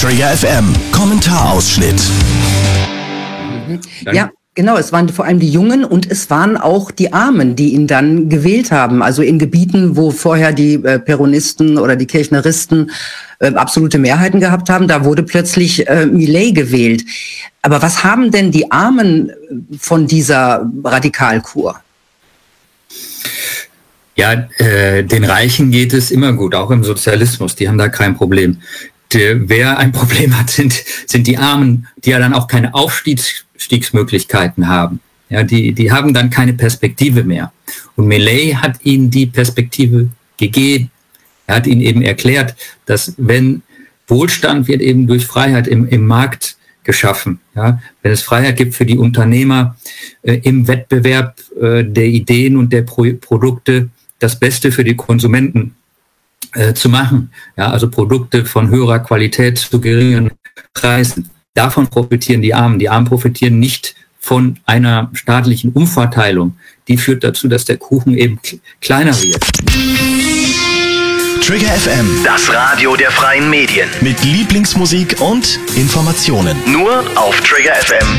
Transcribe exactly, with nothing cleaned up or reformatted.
Trigger F M, Kommentarausschnitt. Mhm. Ja. Genau, es waren vor allem die Jungen und es waren auch die Armen, die ihn dann gewählt haben. Also in Gebieten, wo vorher die äh, Peronisten oder die Kirchneristen äh, absolute Mehrheiten gehabt haben, da wurde plötzlich äh, Milei gewählt. Aber was haben denn die Armen von dieser Radikalkur? Ja, äh, den Reichen geht es immer gut, auch im Sozialismus. Die haben da kein Problem. Der, wer ein Problem hat, sind, sind die Armen, die ja dann auch keine Aufstiegsmöglichkeiten haben. Ja, die, die haben dann keine Perspektive mehr. Und Milei hat ihnen die Perspektive gegeben. Er hat ihnen eben erklärt, dass wenn Wohlstand wird eben durch Freiheit im, im Markt geschaffen. Ja, wenn es Freiheit gibt für die Unternehmer äh, im Wettbewerb äh, der Ideen und der Pro- Produkte, das Beste für die Konsumenten Äh, zu machen, ja, also Produkte von höherer Qualität zu geringen Preisen. Davon profitieren die Armen. Die Armen profitieren nicht von einer staatlichen Umverteilung. Die führt dazu, dass der Kuchen eben k- kleiner wird. Trigger F M, Das Radio der freien Medien. mit Lieblingsmusik und Informationen. Nur auf trigger f m